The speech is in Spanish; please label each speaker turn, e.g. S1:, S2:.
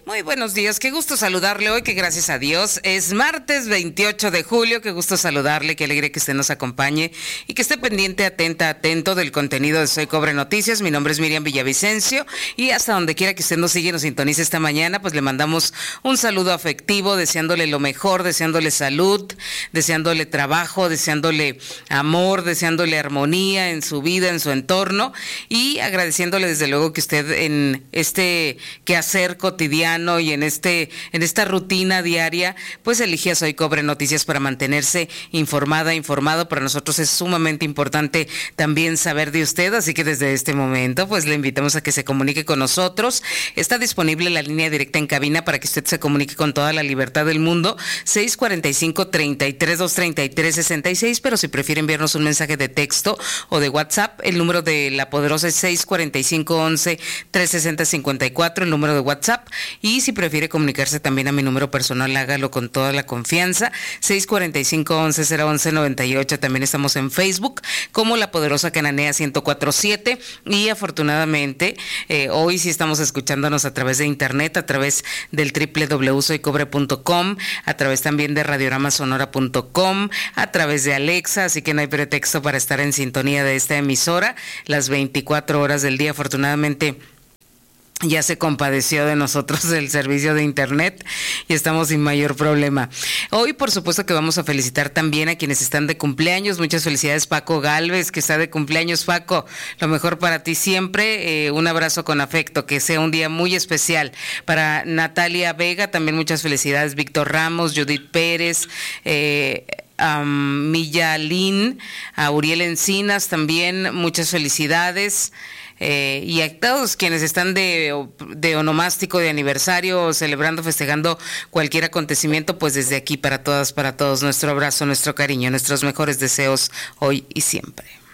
S1: Muy buenos días, qué gusto saludarle hoy, que gracias a Dios es martes 28 de julio, qué gusto saludarle, qué alegre que usted nos acompañe y que esté pendiente, atento del contenido de Soy Cobre Noticias. Mi nombre es Miriam Villavicencio y hasta donde quiera que usted nos siga y nos sintonice esta mañana, pues le mandamos un saludo afectivo, deseándole lo mejor, deseándole salud, deseándole trabajo, deseándole amor, deseándole armonía en su vida, en su entorno y agradeciéndole desde luego que usted en este quehacer cotidiano y en esta rutina diaria, pues elige a Soy Cobre Noticias para mantenerse informado. Para nosotros es sumamente importante también saber de usted, así que desde este momento, pues le invitamos a que se comunique con nosotros. Está disponible la línea directa en cabina para que usted se comunique con toda la libertad del mundo, 645-33-233-66, pero si prefiere enviarnos un mensaje de texto o de WhatsApp, el número de La Poderosa es 645-11-360-54, el número de WhatsApp. Y si prefiere comunicarse también a mi número personal, hágalo con toda la confianza, 645-11-011-98. También estamos en Facebook como La Poderosa Cananea 104.7 y afortunadamente hoy sí estamos escuchándonos a través de internet, a través del www.soycobre.com, a través también de radioramasonora.com, a través de Alexa, así que no hay pretexto para estar en sintonía de esta emisora las 24 horas del día. Afortunadamente ya se compadeció de nosotros el servicio de internet y estamos sin mayor problema. Hoy, por supuesto, que vamos a felicitar también a quienes están de cumpleaños. Muchas felicidades, Paco Galvez, que está de cumpleaños. Paco, lo mejor para ti siempre. Un abrazo con afecto, que sea un día muy especial. Para Natalia Vega, también muchas felicidades. Víctor Ramos, Judith Pérez, a Millalín, a Uriel Encinas, también muchas felicidades. Y a todos quienes están de onomástico, de aniversario, celebrando, festejando cualquier acontecimiento, pues desde aquí para todas, para todos, nuestro abrazo, nuestro cariño, nuestros mejores deseos hoy y siempre.